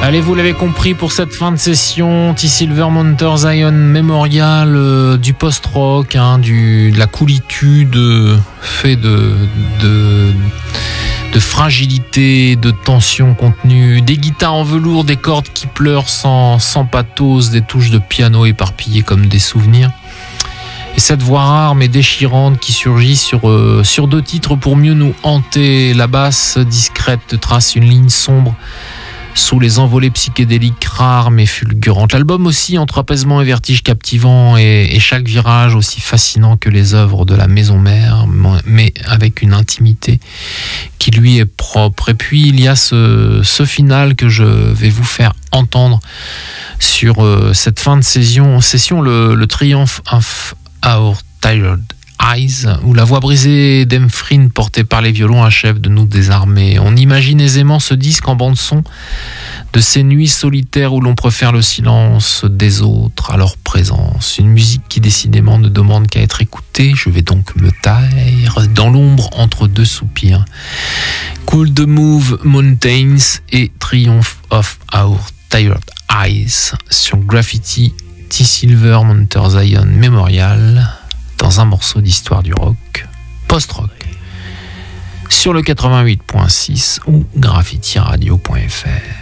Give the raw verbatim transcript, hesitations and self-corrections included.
Allez, vous l'avez compris, pour cette fin de session, T. Silver Mounter Zion Memorial, euh, du post-rock, hein, du, de la coolitude, euh, fait de, de, de fragilité, de tension contenue, des guitares en velours, des cordes qui pleurent sans, sans pathos, des touches de piano éparpillées comme des souvenirs. Et cette voix rare mais déchirante qui surgit sur, euh, sur deux titres pour mieux nous hanter. La basse discrète trace une ligne sombre sous les envolées psychédéliques rares mais fulgurantes. L'album aussi entre apaisement et vertige captivant, et, et chaque virage aussi fascinant que les œuvres de la maison mère, mais avec une intimité qui lui est propre. Et puis il y a ce, ce final que je vais vous faire entendre sur euh, cette fin de session, session le, le Triumph of Our Tired Eyes, où la voix brisée d'Emfrin portée par les violons achève de nous désarmer. On imagine aisément ce disque en bande-son de ces nuits solitaires où l'on préfère le silence des autres à leur présence. Une musique qui décidément ne demande qu'à être écoutée. Je vais donc me taire dans l'ombre entre deux soupirs. Cool the Move Mountains et Triumph of Our Tired Eyes sur Graffiti T. Silver Mounter Zion Memorial, dans un morceau d'histoire du rock, post-rock, sur le quatre-vingt-huit point six ou graffiti radio point f r.